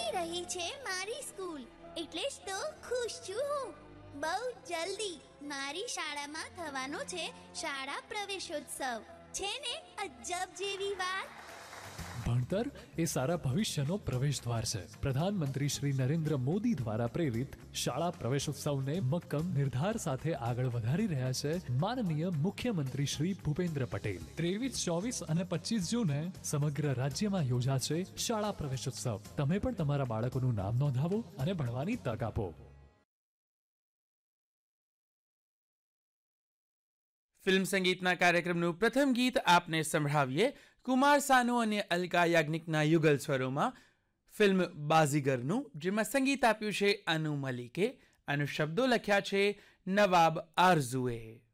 આવી રહી છે મારી સ્કૂલ, એટલે જ તો ખુશ છું હું. બહુ જલ્દી મારી શાળામાં થવાનો છે શાળા પ્રવેશોત્સવ. છે ને અજબ જેવી વાત. ભણતર એ સારા ભવિષ્યનો પ્રવેશ દ્વાર છે. પ્રધાનમંત્રી શ્રી નરેન્દ્ર મોદી દ્વારા પ્રેરિત શાળા પ્રવેશોત્સવને મક્કમ નિર્ધાર સાથે આગળ વધારી રહ્યા છે માનનીય મુખ્યમંત્રી શ્રી ભૂપેન્દ્ર પટેલ. 23, 24 અને 25 જૂને સમગ્ર રાજ્યમાં યોજાશે શાળા પ્રવેશોત્સવ. તમે પણ તમારા બાળકોનું નામ નોંધાવો અને ભણવાની તક આપો. ફિલ્મ સંગીતના કાર્યક્રમનું પ્રથમ ગીત આપને સંભળાવીએ કુમાર સાનુ અને અલકા યાજ્ઞિકના યુગલ સ્વરોમાં ફિલ્મ બાઝીગરનું, જેમાં સંગીત આપ્યું છે અનુ મલિકે. આનું શબ્દો લખ્યા છે નવાબ આરઝુએ.